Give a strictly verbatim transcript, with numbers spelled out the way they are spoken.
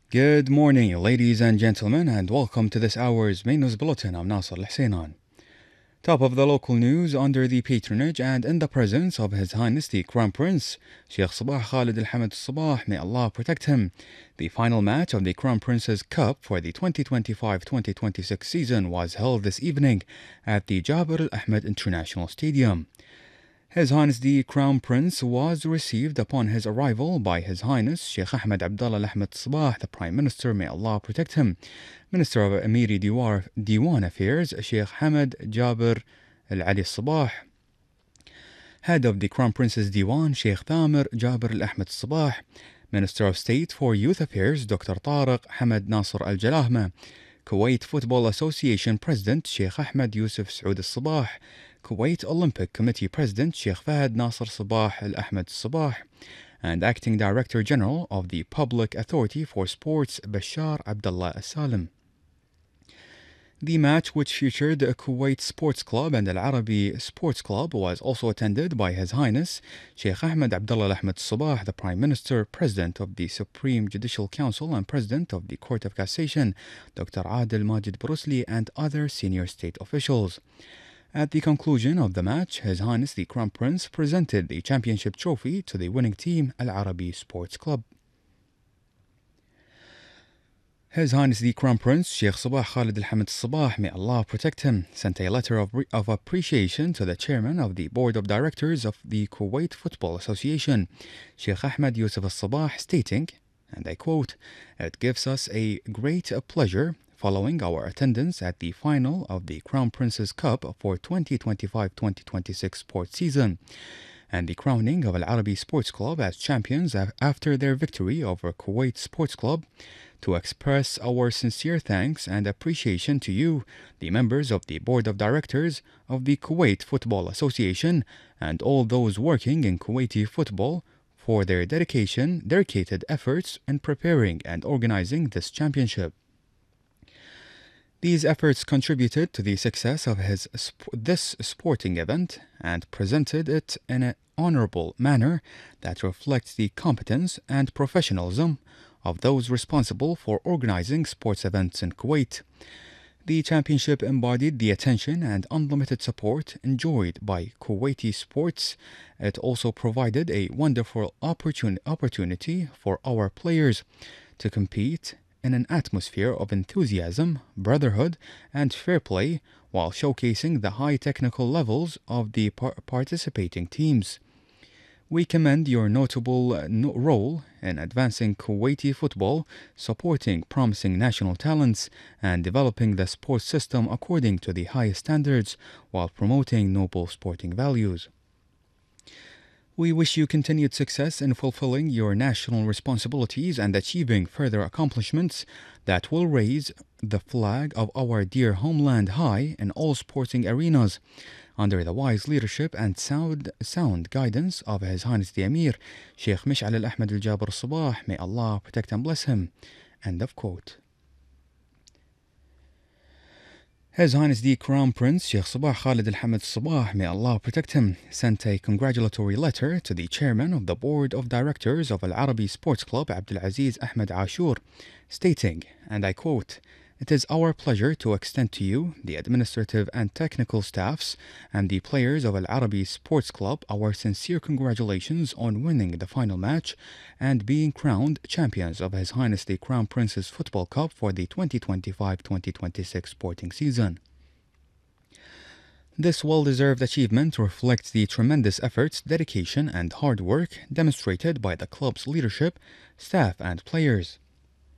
Good morning, ladies and gentlemen, and welcome to this hour's main news bulletin. I'm Nasser Al-Husainan. Top of the local news under the patronage and in the presence of His Highness the Crown Prince, Sheikh Sabah Khalid Al-Hamid Sabah, may Allah protect him. The final match of the Crown Prince's Cup for the twenty twenty-five twenty twenty-six season was held this evening at the Jabir Al-Ahmed International Stadium. His Highness the Crown Prince was received upon his arrival by His Highness Sheikh Ahmed Abdullah Al-Ahmed Sabah, the Prime Minister, may Allah protect him, Minister of Amiri Diwar, Diwan Affairs Sheikh Hamad Jabir Al-Ali Sabah, Head of the Crown Prince's Diwan Sheikh Thamir Jabir Al-Ahmed Sabah, Minister of State for Youth Affairs Doctor Tariq Hamad Nasser Al-Jalahma, Kuwait Football Association President Sheikh Ahmed Yusuf Saud Al-Sabah, Kuwait Olympic Committee President Sheikh Fahad Nasser Sabah Al-Ahmed Sabah, and Acting Director General of the Public Authority for Sports Bashar Abdullah Al-Salim. The match, which featured the Kuwait Sports Club and Al Arabi Sports Club, was also attended by His Highness Sheikh Ahmed Abdullah Al-Ahmed Sabah, the Prime Minister, President of the Supreme Judicial Council and President of the Court of Cassation, Doctor Adil Majid Brusli, and other senior state officials. At the conclusion of the match, His Highness the Crown Prince presented the championship trophy to the winning team, Al Arabi Sports Club. His Highness the Crown Prince Sheikh Sabah Khalid Al-Hamid Sabah, may Allah protect him, sent a letter of, of appreciation to the chairman of the Board of Directors of the Kuwait Football Association, Sheikh Ahmed Yusuf Al-Sabah, stating, and I quote, "It gives us a great pleasure following our attendance at the final of the Crown Prince's Cup for twenty twenty-five twenty twenty-six sports season, and the crowning of Al Arabi Sports Club as champions after their victory over Kuwait Sports Club, to express our sincere thanks and appreciation to you, the members of the Board of Directors of the Kuwait Football Association, and all those working in Kuwaiti football for their dedication, dedicated efforts in preparing and organizing this championship. These efforts contributed to the success of his this sporting event and presented it in an honorable manner that reflects the competence and professionalism of those responsible for organizing sports events in Kuwait. The championship embodied the attention and unlimited support enjoyed by Kuwaiti sports. It also provided a wonderful opportun- opportunity for our players to compete in an atmosphere of enthusiasm, brotherhood, and fair play, while showcasing the high technical levels of the par- participating teams. We commend your notable uh, no- role in advancing Kuwaiti football, supporting promising national talents, and developing the sports system according to the highest standards, while promoting noble sporting values. We wish you continued success in fulfilling your national responsibilities and achieving further accomplishments that will raise the flag of our dear homeland high in all sporting arenas, under the wise leadership and sound, sound guidance of His Highness the Emir, Sheikh Mish'al Al-Ahmed Al-Jabir Sabah, may Allah protect and bless him. End of quote. His Highness the Crown Prince Sheikh Sabah Khalid Al-Hamid Sabah, may Allah protect him, sent a congratulatory letter to the chairman of the Board of Directors of Al Arabi Sports Club, Abdul Aziz Ahmed Ashur, stating, and I quote, "It is our pleasure to extend to you, the administrative and technical staffs, and the players of Al Arabi Sports Club our sincere congratulations on winning the final match and being crowned champions of His Highness the Crown Prince's Football Cup for the twenty twenty-five twenty twenty-six sporting season. This well-deserved achievement reflects the tremendous efforts, dedication, and hard work demonstrated by the club's leadership, staff, and players.